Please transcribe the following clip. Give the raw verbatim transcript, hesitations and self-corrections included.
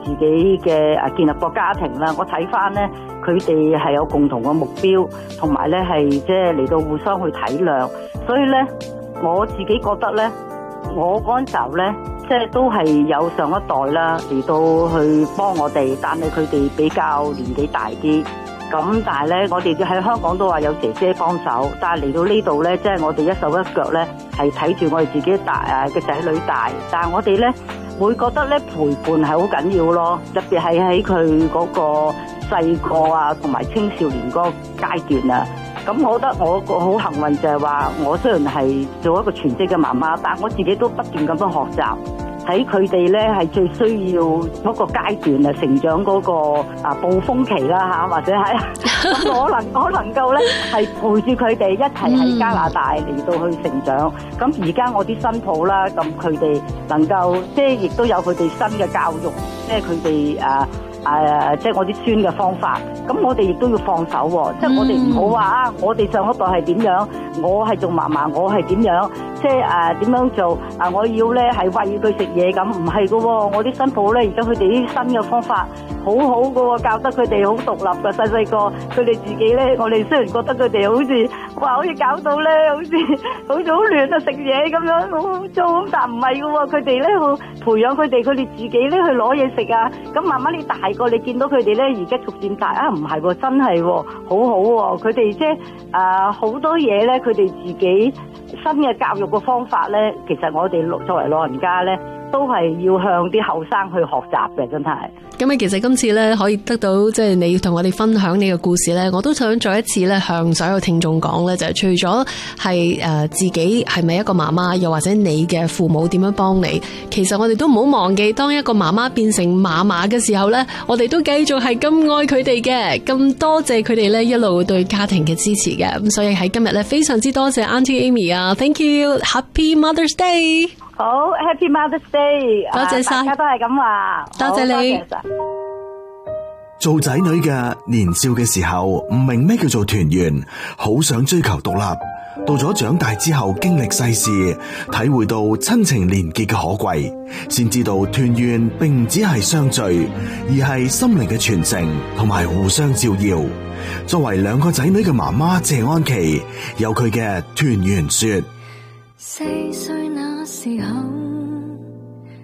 自己嘅誒建立個家庭啦。我睇翻咧，佢哋係有共同嘅目標，同埋咧係即係嚟到互相去體諒。所以咧，我自己覺得咧，我嗰陣時候咧，即係都係有上一代啦嚟到去幫我哋，但係佢哋比較年紀大啲。咁但係咧，我哋喺香港都話有姐姐幫手，但係嚟到呢度咧，即係我哋一手一腳咧，係睇住我哋自己大誒嘅仔女大。但係我哋咧會覺得咧陪伴係好緊要咯，特別係喺佢嗰個細個啊同埋青少年嗰個階段啊。咁我覺得我個好幸運就係話，我雖然係做一個全職嘅媽媽，但係我自己都不斷咁樣學習。喺佢哋咧係最需要嗰個階段啊，成長嗰個啊暴風期啦嚇，或者係咁我能我能夠咧係陪住佢哋一齊喺加拿大嚟到去成長。咁而家我啲新抱啦，咁佢哋能夠即係亦都有佢哋新嘅教育，即係佢哋啊啊即係我啲孫嘅方法。咁我哋亦都要放手喎，即係我哋唔好話啊，我哋上一代係點樣，我係做嫲嫲，我係點樣。即係誒點樣做啊？我要咧係餵佢食嘢咁，唔係噶喎。我啲新抱咧，而家佢哋啲新嘅方法好好噶喎，教得佢哋好獨立噶。細細個佢哋自己咧，我哋雖然覺得佢哋好似哇，好似搞到咧，好似好似好亂啊，食嘢咁樣好污糟咁，但唔係噶喎。佢哋咧好培養佢哋，佢哋自己咧去攞嘢食啊。咁慢慢你大個，你見到佢哋咧而家逐漸大啊，唔係喎，真係喎，好好喎。佢哋即係誒好多嘢咧，佢哋自己新嘅教育嘅方法咧，其實我哋作為老人家咧，都係要向啲後生去學習嘅，真係。 咁啊，其實今次咧可以得到即係你同我哋分享你嘅故事咧，我都想再一次咧向所有聽眾講咧，就係除咗係誒自己係咪一個媽媽，又或者你嘅父母點樣幫你，其實我哋都唔好忘記，當一個媽媽變成嫲嫲嘅時候咧，我哋都繼續係咁愛佢哋嘅，咁多謝佢哋咧一路對家庭嘅支持嘅。咁所以喺今日咧非常之多謝 Auntie Amy 啊 ，Thank you，Happy Mother's Day。 好 Happy Mother's Day， 多謝晒， 大家都係咁話， 多謝你。 做仔女嘅年少嘅時候唔明咩叫做團圓，好想追求獨立。到咗長大之後，經歷世事，體會到親情連結嘅可貴，先知道團圓並唔只係相聚，而係心靈嘅傳承同埋互相照耀。作為兩個仔女嘅媽媽謝安琪，有佢嘅團圓說。 四歲那時候